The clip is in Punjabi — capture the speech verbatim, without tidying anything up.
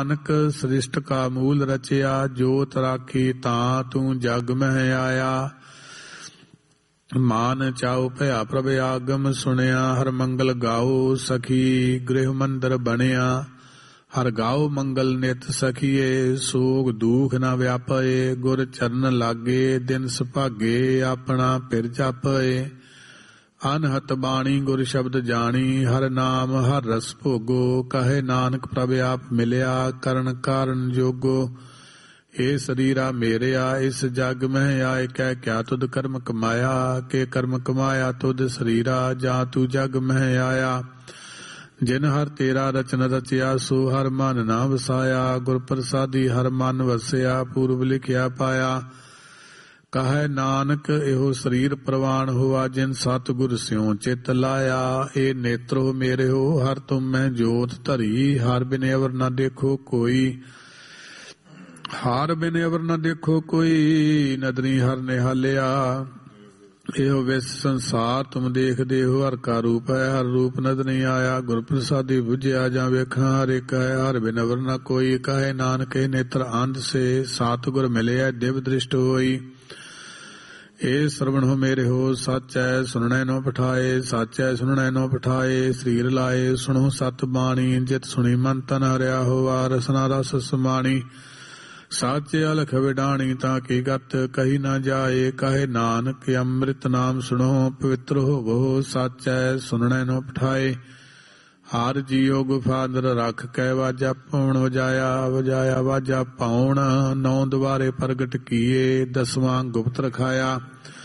ਨਾਨਕ ਸ੍ਰਿਸ਼ਟ ਕਾ ਮੂਲ ਰਚਿਆ, ਜੋਤ ਰਾਖੀ ਤਾਂ ਤੂੰ ਜਗ ਮਹਿ ਆਇਆ। ਮਾਨ ਚਾਉ ਭਇਆ ਪ੍ਰਭ ਆਗਮ, ਸੁਣਿਆ ਹਰ ਮੰਗਲ ਗਾਓ ਸਖੀ। ਗ੍ਰਹਿ ਮੰਦਰ ਬਣਿਆ ਹਰ ਗਾਓ ਮੰਗਲ ਨਿਤ ਸਖੀਏ। ਸੋਗ ਦੂਖ ਨ ਵਿਆਪਏ, ਗੁਰ ਚਰਨ ਲਾਗੇ ਦਿਨ ਸੁਭਾਗੇ। ਆਪਣਾ ਫਿਰ ਜਾਪਏ ਅਨਹਤ ਬਾਣੀ, ਗੁਰ ਸ਼ਬਦ ਜਾਣੀ। ਹਰ ਨਾਮ ਹਰ ਰਸ ਭੋਗੋ, ਕਹੇ ਨਾਨਕ ਪ੍ਰਭ ਆਪ ਮਿਲਿਆ। ਕਰਨ ਕਾਰਨ ਜੋਗੋ ਏ ਸਰੀਰਾ ਮੇਰਿਆ, ਇਸ ਜਗ ਮਹਿ ਆਏ ਕਹਿ ਕਿਆ ਤੁਧ ਕਰਮ ਕਮਾਇਆ। ਕੇ ਕਰਮ ਕਮਾਇਆ ਤੁਧ ਸਰੀਰਾ, ਜਾਂ ਤੂੰ ਜਗ ਮਹਿ ਆਇਆ। ਜਿਨ ਹਰ ਤੇਰਾ ਰਚਨ ਰਚਿਆ, ਸੋ ਹਰ ਮਨ ਨਾ ਵਸਾਇਆ। ਗੁਰ ਪ੍ਰਸਾਦੀ ਹਰ ਮਨ ਵਸਿਆ, ਪੂਰਬ ਲਿਖਿਆ ਪਾਇਆ। ਕਹੈ ਨਾਨਕ ਇਹੋ ਸਰੀਰ ਪ੍ਰਵਾਨ ਹੋਆ, ਜਿਨ ਸਤਿਗੁਰ ਸਿਉ ਚਿਤ ਲਾਇਆ। ਇਹ ਨੇਤਰੋ ਮੇਰੇ ਹੋ ਹਰ ਤੁਮ ਮੈਂ ਜੋਤ ਧਰੀ, ਹਰ ਬਿਨ ਅਵਰ ਨਾ ਦੇਖੋ ਕੋਈ। ਹਰ ਬਿਨ ਅਵਰ ਨਾ ਦੇਖੋ ਕੋਈ, ਨਦਰੀ ਹਰ ਨਿਹਾਲਿਆ। ਇਹੋ ਵਿਸ ਸੰਸਾਰ ਤੁਮ ਦੇਖਦੇ ਹੋ, ਹਰ ਕਾ ਰੂਪ ਹੈ ਹਰ ਰੂਪ ਨਦ ਨਹੀਂ ਆਇਆ। ਗੁਰ ਪ੍ਰਸਾਦੀ ਬੁਝਿਆ ਜਾਂ ਵੇਖਣਾ ਹਰ ਇੱਕ ਹੈ, ਹਰ ਬਿਨ ਅਵਰ ਨਾ ਕੋਈ। ਕਹੇ ਨਾਨਕ ਨੇਤਰ ਅੰਧ ਸੇ, ਸਤਿਗੁਰ ਮਿਲਿਆ ਦਿਵ ਦ੍ਰਿਸ਼ਟ ਹੋਈ। ਇਹ ਸਰਵਣ ਹੋ ਮੇਰੇ ਹੋ ਸੱਚ ਹੈ, ਸੁਣਨੇ ਨੋ ਪਠਾਏ। ਸੱਚ ਹੈ ਸੁਣਨੇ ਨੋ ਪਠਾਏ, ਸਰੀਰ ਲਾਏ ਸੁਣੋ ਸਤ ਬਾਣੀ। ਜਿਤ ਸੁਣੀ ਮਨ ਤਨ ਹਰਿਆ ਹੋਆ, ਰਸਨਾ ਰਸ ਸਮਾਣੀ। ਸੱਚ ਅਲਖ ਵਿਡਾਣੀ, ਤਾਂ ਕੀ ਗਤ ਕਹੀ ਨਾ ਜਾਏ। ਕਹੇ ਨਾਨਕ ਅੰਮ੍ਰਿਤ ਨਾਮ ਸੁਣੋ, ਪਵਿੱਤਰ ਹੋਵੋ। ਸੱਚ ਹੈ ਸੁਣਨੇ ਨੋ ਪਠਾਏ, ਹਰ ਜੀਓ ਗੁਫਾ ਅੰਦਰ ਰੱਖ ਕੇ। ਵਾਜਾ ਪਉਣ ਵਜਾਇਆ, ਵਜਾਇਆ ਵਾਜਾ ਪਾਉਣ। ਨੌ ਦੁਆਰੇ ਪ੍ਰਗਟ ਕੀਏ, ਦਸਵਾਂ ਗੁਪਤ ਰਖਾਇਆ।